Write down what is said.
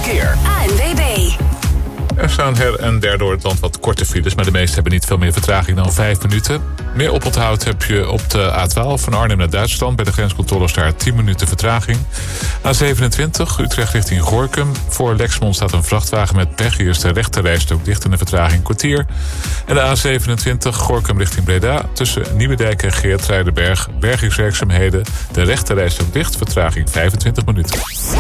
verkeer. ANWB. Er staan her en der door het land wat korte files, maar de meeste hebben niet veel meer vertraging dan 5 minuten. Meer oponthoud heb je op de A12 van Arnhem naar Duitsland. Bij de grenscontroles daar 10 minuten vertraging. A27 Utrecht richting Gorinchem. Voor Lexmond staat een vrachtwagen met pech. Hier is de rechterrijstrook dicht in de vertraging kwartier. En de A27 Gorinchem richting Breda. Tussen Nieuwedijk en Geertruidenberg bergingswerkzaamheden. De rechterrijstrook dicht, vertraging 25 minuten.